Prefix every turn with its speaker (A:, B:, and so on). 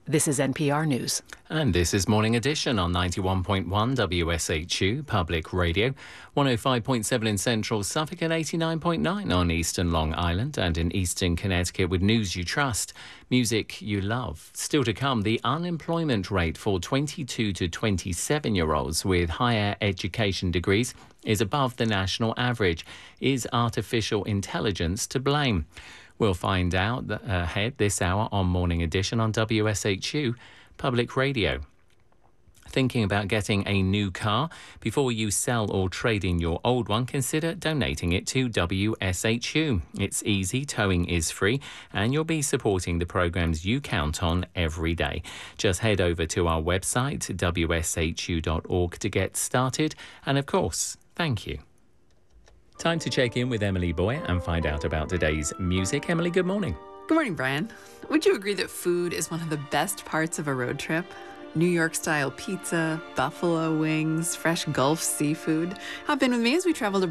A: This is NPR News.
B: And this is Morning Edition on 91.1 WSHU Public Radio, 105.7 in Central Suffolk and 89.9 on Eastern Long Island and in Eastern Connecticut with news you trust, music you love. Still to come, the unemployment rate for 22 to 27-year-olds with higher education degrees is above the national average. Is artificial intelligence to blame? We'll find out ahead this hour on Morning Edition on WSHU Public Radio. Thinking about getting a new car? Before you sell or trade in your old one, consider donating it to WSHU. It's easy, towing is free, and you'll be supporting the programmes you count on every day. Just head over to our website, wshu.org, to get started. And of course, thank you. Time to check in with Emily Boyer and find out about today's music. Emily, good morning.
C: Good morning, Brian. Would you agree that food is one of the best parts of a road trip? New York-style pizza, buffalo wings, fresh Gulf seafood. Hop in with me as we travel to